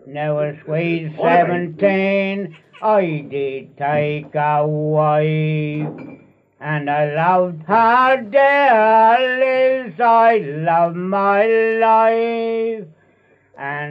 Now sweet 17, I did take a wife, and I loved her dearly as I love my life. And